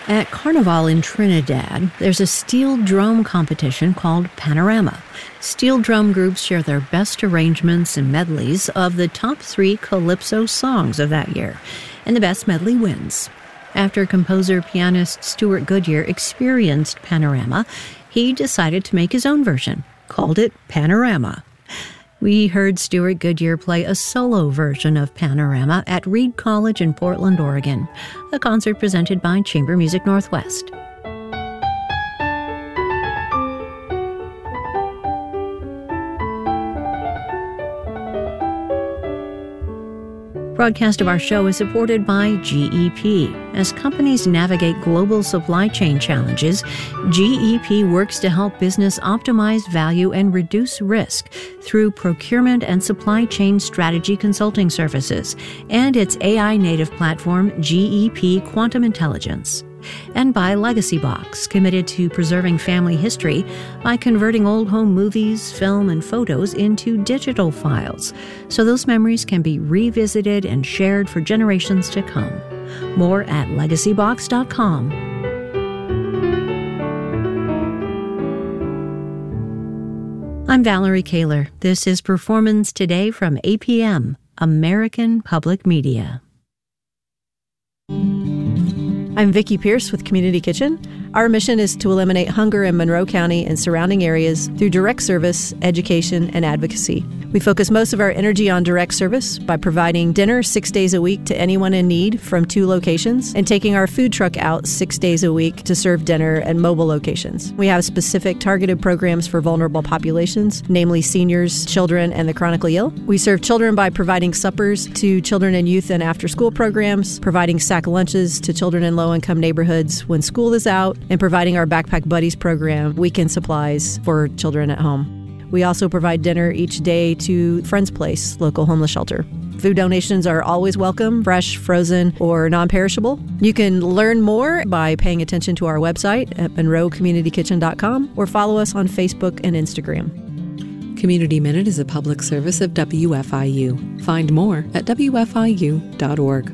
At Carnival in Trinidad, there's a steel drum competition called Panorama. Steel drum groups share their best arrangements and medleys of the top 3 calypso songs of that year, and the best medley wins. After composer-pianist Stuart Goodyear experienced Panorama, he decided to make his own version, called it Panorama. We heard Stuart Goodyear play a solo version of Panorama at Reed College in Portland, Oregon, a concert presented by Chamber Music Northwest. Broadcast of our show is supported by GEP. As companies navigate global supply chain challenges, GEP works to help business optimize value and reduce risk through procurement and supply chain strategy consulting services and its AI-native platform, GEP Quantum Intelligence. And by Legacy Box, committed to preserving family history by converting old home movies, film, and photos into digital files, so those memories can be revisited and shared for generations to come. More at legacybox.com. I'm Valerie Kaler. This is Performance Today from APM, American Public Media. I'm Vicki Pierce with Community Kitchen. Our mission is to eliminate hunger in Monroe County and surrounding areas through direct service, education, and advocacy. We focus most of our energy on direct service by providing dinner 6 days a week to anyone in need from 2 locations and taking our food truck out 6 days a week to serve dinner at mobile locations. We have specific targeted programs for vulnerable populations, namely seniors, children, and the chronically ill. We serve children by providing suppers to children and youth and after-school programs, providing sack lunches to children in low-income neighborhoods when school is out, and providing our Backpack Buddies program, weekend supplies for children at home. We also provide dinner each day to Friends Place, local homeless shelter. Food donations are always welcome, fresh, frozen, or non-perishable. You can learn more by paying attention to our website at monroecommunitykitchen.com or follow us on Facebook and Instagram. Community Minute is a public service of WFIU. Find more at wfiu.org.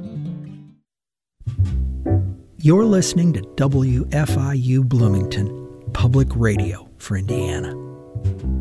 You're listening to WFIU Bloomington, public radio for Indiana.